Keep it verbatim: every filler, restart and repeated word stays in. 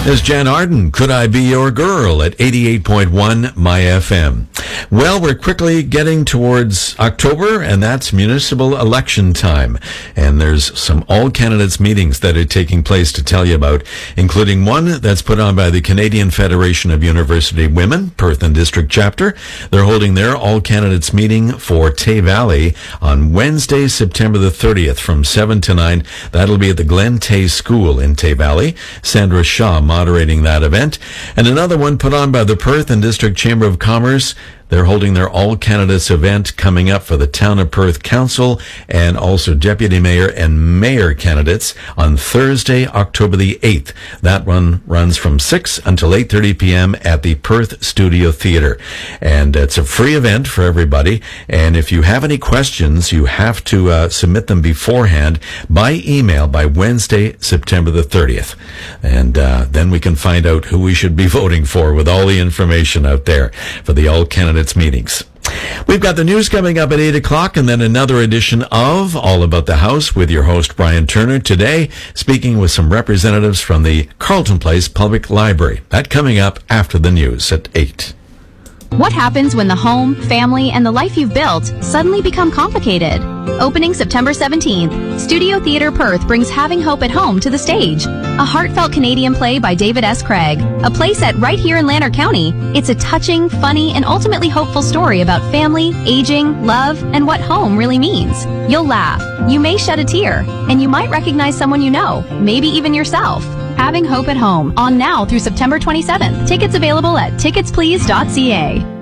There's Jan Arden, Could I Be Your Girl at eighty-eight point one My F M. Well, we're quickly getting towards October, and that's municipal election time. And there's some all-candidates meetings that are taking place to tell you about, including one that's put on by the Canadian Federation of University Women, Perth and District Chapter. They're holding their all-candidates meeting for Tay Valley on Wednesday, September the thirtieth from seven to nine. That'll be at the Glen Tay School in Tay Valley. Sandra Shaw moderating that event. And another one put on by the Perth and District Chamber of Commerce. They're holding their all-candidates event coming up for the Town of Perth Council and also Deputy Mayor and Mayor candidates on Thursday, October the eighth. That one runs from six until eight thirty p.m. at the Perth Studio Theatre. And it's a free event for everybody. And if you have any questions, you have to uh, submit them beforehand by email by Wednesday, September the thirtieth. And uh, then we can find out who we should be voting for with all the information out there for the all-candidates meetings. We've got the news coming up at eight o'clock and then another edition of All About the House with your host, Brian Turner. Today, speaking with some representatives from the Carleton Place Public Library. That coming up after the news at eight. What happens when the home, family, and the life you've built suddenly become complicated? Opening September seventeenth, Studio Theatre Perth brings Having Hope at Home to the stage. A heartfelt Canadian play by David S. Craig. A play set right here in Lanark County. It's a touching, funny, and ultimately hopeful story about family, aging, love, and what home really means. You'll laugh. You may shed a tear. And you might recognize someone you know, maybe even yourself. Having Hope at Home, on now through September twenty-seventh. Tickets available at tickets please dot c a.